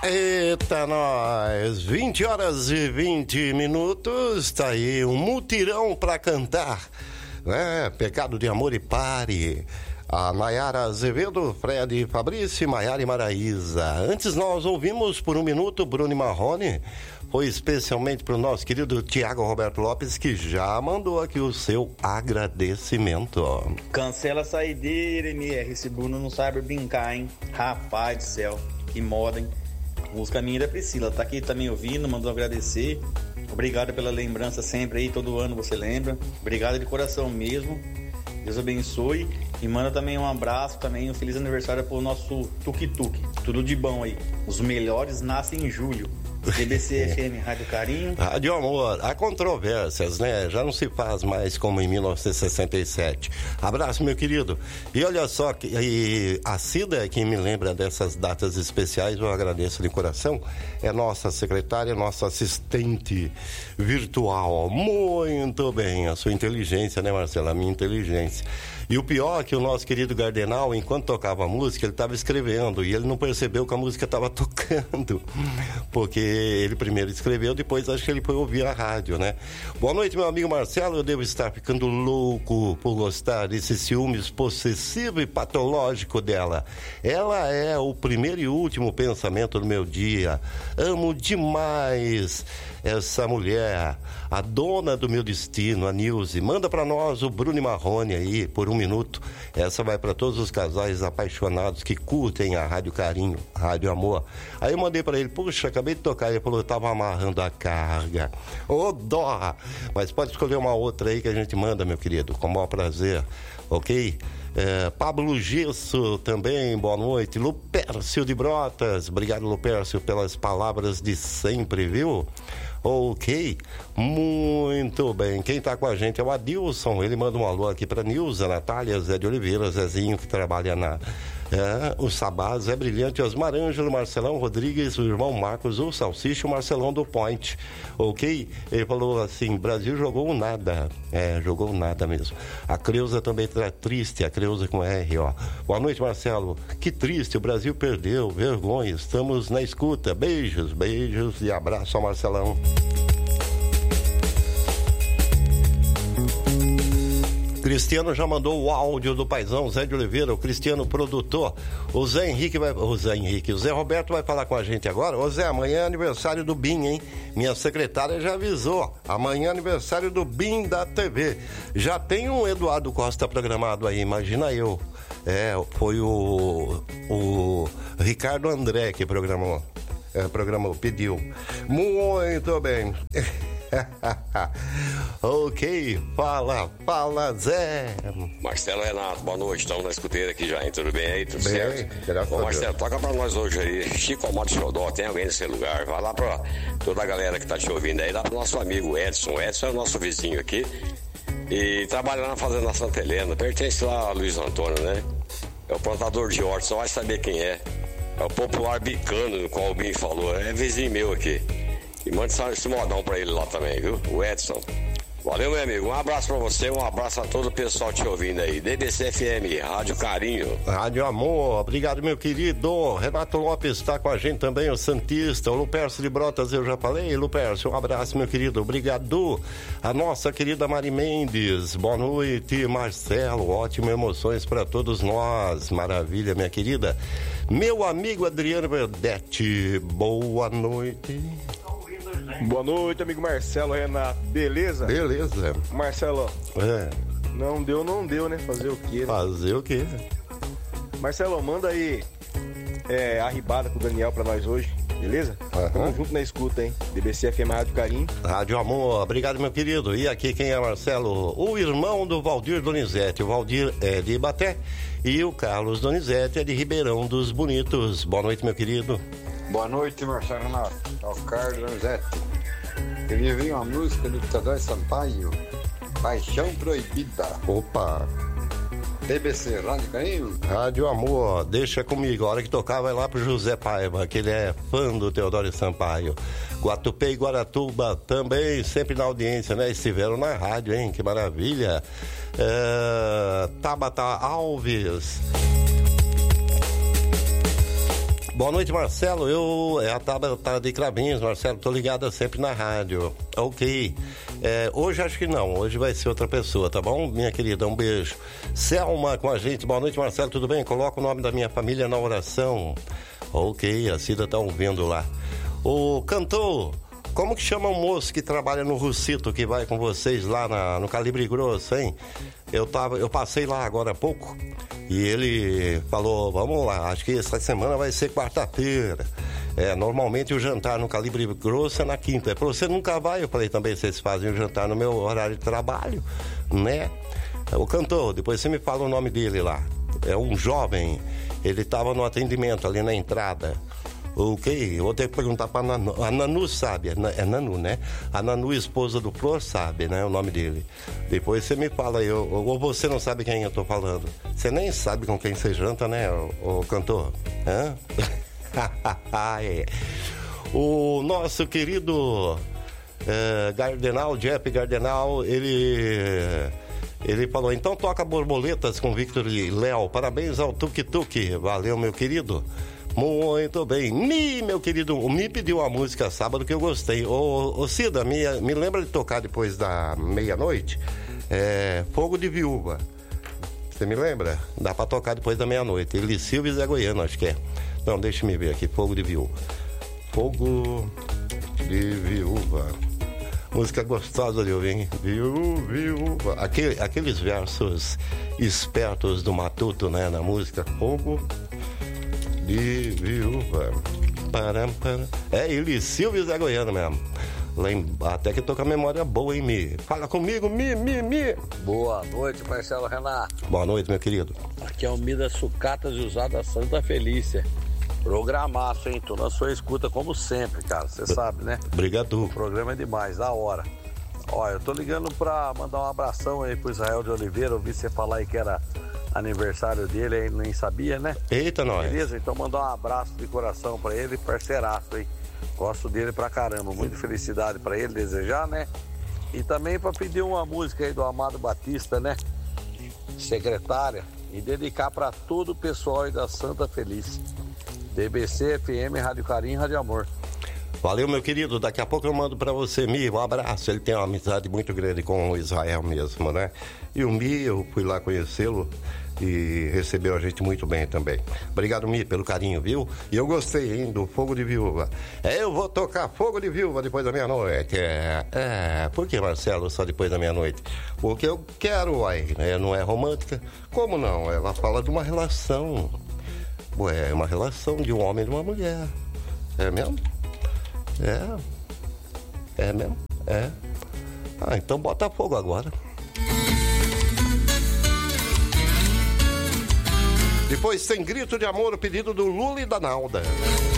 Eita, nós! 20 horas e 20 minutos, tá aí um mutirão pra cantar, né? Pecado de Amor e Pare. A Nayara Azevedo, Fred Fabrício, Maiara e Maraísa. Antes nós ouvimos por um minuto Bruno e Marrone. Foi especialmente pro nosso querido Tiago Roberto Lopes, que já mandou aqui o seu agradecimento. Cancela a saideira, MR. Esse Bruno não sabe brincar, hein? Rapaz do céu, que moda, hein? Música minha da Priscila, tá aqui também ouvindo, mandou agradecer. Obrigado pela lembrança sempre aí, todo ano você lembra. Obrigado de coração mesmo. Deus abençoe. E manda também um abraço, também um feliz aniversário pro nosso Tuk-Tuk. Tudo de bom aí. Os melhores nascem em julho. DBC FM, Rádio Carinho. Rádio Amor, há controvérsias, né? Já não se faz mais como em 1967. Abraço, meu querido. E olha só, a Cida, quem me lembra dessas datas especiais, eu agradeço de coração, é nossa secretária, nossa assistente virtual. Muito bem, a sua inteligência, né, Marcela? A minha inteligência. E o pior é que o nosso querido Gardenal, enquanto tocava a música, ele estava escrevendo e ele não percebeu que a música estava tocando, porque ele primeiro escreveu, depois acho que ele foi ouvir a rádio, né? Boa noite, meu amigo Marcelo, eu devo estar ficando louco por gostar desse ciúmes possessivo e patológico dela. Ela é o primeiro e último pensamento do meu dia. Amo demais essa mulher, a dona do meu destino, a Nilce. Manda pra nós o Bruno e Marrone aí, por um minuto. Essa vai pra todos os casais apaixonados que curtem a Rádio Carinho, Rádio Amor. Aí eu mandei pra ele, puxa, acabei de tocar. Ele falou, eu tava amarrando a carga. Ô, dó! Mas pode escolher uma outra aí que a gente manda, meu querido, com o maior prazer, ok? Pablo Gesso também, boa noite. Lupércio de Brotas, obrigado, Lupércio, pelas palavras de sempre, viu? Ok, muito bem. Quem tá com a gente é o Adilson. Ele manda um alô aqui pra Nilza, Natália, Zé de Oliveira, Zezinho, que trabalha na o Sabá, Zé Brilhante, Osmar Ângelo, Marcelão Rodrigues, o irmão Marcos, o Salsicha, o Marcelão do Point. Ok? Ele falou assim: Brasil jogou nada. Jogou nada mesmo. A Creuza também tá triste, a Creuza com R, ó. Boa noite, Marcelo. Que triste, o Brasil perdeu, vergonha. Estamos na escuta. Beijos, beijos e abraço ao Marcelão. Cristiano já mandou o áudio do paizão, Zé de Oliveira, o Cristiano produtor. O Zé Roberto vai falar com a gente agora. Ô Zé, amanhã é aniversário do BIM, hein? Minha secretária já avisou. Amanhã é aniversário do BIM da TV. Já tem um Eduardo Costa programado aí, imagina eu. Foi o Ricardo André que programou, pediu. Muito bem. Ok, fala Zé. Marcelo Renato, boa noite, estamos na escuteira aqui já, hein? Tudo bem aí, tudo certo? Bom, Marcelo, toca pra nós hoje aí, Chico Amado Xodó, tem alguém nesse lugar? Vai lá pra toda a galera que tá te ouvindo aí, dá pro nosso amigo Edson. O Edson é o nosso vizinho aqui e trabalha na Fazenda Santa Helena, pertence lá a Luiz Antônio, né? É o plantador de horta, só vai saber quem é. É o popular bicano, no qual o Bim falou, é vizinho meu aqui. E mande esse modão pra ele lá também, viu? O Edson. Valeu, meu amigo. Um abraço pra você, um abraço a todo o pessoal te ouvindo aí. DBC FM, Rádio Carinho. Rádio Amor, obrigado, meu querido. Renato Lopes está com a gente também, o Santista. O Lupércio de Brotas, eu já falei. Lupércio, um abraço, meu querido. Obrigado. A nossa querida Mari Mendes. Boa noite, Marcelo. Ótimas emoções pra todos nós. Maravilha, minha querida. Meu amigo Adriano Verdete. Boa noite. Boa noite, amigo Marcelo Renato. Beleza? Beleza. Marcelo, não deu, né? Fazer o quê? Né? Fazer o quê? Marcelo, manda aí a ribada com o Daniel pra nós hoje, beleza? Tamo junto na escuta, hein? DBC FM Rádio Carinho. Rádio Amor, obrigado, meu querido. E aqui quem é, Marcelo? O irmão do Valdir Donizete. O Valdir é de Ibaté e o Carlos Donizete é de Ribeirão dos Bonitos. Boa noite, meu querido. Boa noite, Marcelo Renato. É o Carlos Donizete. Queria ouvir uma música do Tadeu Sampaio, Paixão Proibida. Opa! DBC, Rádio Carinho. Rádio Amor, deixa comigo. A hora que tocar vai lá pro José Paiva, que ele é fã do Teodoro Sampaio. Guatupê e Guaratuba também, sempre na audiência, né? Estiveram na rádio, hein? Que maravilha. Tabata Alves. Boa noite, Marcelo. É a Tabata de Crabinhos, Marcelo. Tô ligada sempre na rádio. Ok. Hoje acho que não. Hoje vai ser outra pessoa, tá bom, minha querida? Um beijo. Selma com a gente. Boa noite, Marcelo. Tudo bem? Coloca o nome da minha família na oração. Ok, a Cida tá ouvindo lá. O cantor, como que chama o moço que trabalha no Russito, que vai com vocês lá no Calibre Grosso, hein? Eu passei lá agora há pouco e ele falou, vamos lá, acho que essa semana vai ser quarta-feira. Normalmente o jantar no Calibre Grosso é na quinta. Pra você nunca vai? Eu falei também, vocês fazem o jantar no meu horário de trabalho, né? O cantor, depois você me fala o nome dele lá. É um jovem, ele estava no atendimento ali na entrada. Ok, eu vou ter que perguntar pra Nanu. A Nanu sabe, é Nanu, né? A Nanu, esposa do Flor, sabe, né? O nome dele. Depois você me fala aí, ou você não sabe quem eu tô falando. Você nem sabe com quem você janta, né, o cantor? Hã? O nosso querido Gardenal, Jeff Gardenal, ele falou, então toca Borboletas com Victor e Léo. Parabéns ao Tuk Tuk. Valeu, meu querido. Muito bem. Meu querido, o Mi pediu uma música sábado que eu gostei. Ô Cida, me lembra de tocar depois da meia-noite? Fogo de Viúva. Você me lembra? Dá pra tocar depois da meia-noite. Ele Silvio e Zé Goiano, acho que é. Não, deixa eu ver aqui. Fogo de Viúva. Fogo de Viúva. Música gostosa de ouvir, hein? Viúva. Aqueles versos espertos do Matuto, né? Na música. Fogo de Viúva. Ele Silvio e Zé Goiano mesmo. Até que tô com a memória boa, hein, Mi? Fala comigo, Mi. Boa noite, Marcelo Renato. Boa noite, meu querido. Aqui é o Mi das Sucatas de Usada Santa Felícia. Programaço, hein? Tô na sua escuta como sempre, cara. Você sabe, né? Obrigado. O programa é demais, da hora. Ó, eu tô ligando pra mandar um abração aí pro Israel de Oliveira. Ouvi você falar aí que era aniversário dele, aí nem sabia, né? Eita, nós. Beleza? Então mandar um abraço de coração pra ele, parceiraço, hein? Gosto dele pra caramba. Muita felicidade pra ele, desejar, né? E também pra pedir uma música aí do Amado Batista, né? Secretária. E dedicar pra todo o pessoal aí da Santa Felícia. DBC, FM, Rádio Carinho, Rádio Amor. Valeu, meu querido. Daqui a pouco eu mando pra você, Mi, um abraço. Ele tem uma amizade muito grande com o Israel mesmo, né? E o Mi, eu fui lá conhecê-lo e recebeu a gente muito bem também. Obrigado, Mi, pelo carinho, viu? E eu gostei, hein, do Fogo de Viúva. Eu vou tocar Fogo de Viúva depois da meia-noite. Por que, Marcelo, só depois da meia-noite? Porque eu quero, uai, né? Não é romântica? Como não? Ela fala de uma relação. É uma relação de um homem e de uma mulher. É mesmo? É mesmo? É. Então bota fogo agora. Depois, Sem Grito de Amor, o pedido do Lula e da Nalda.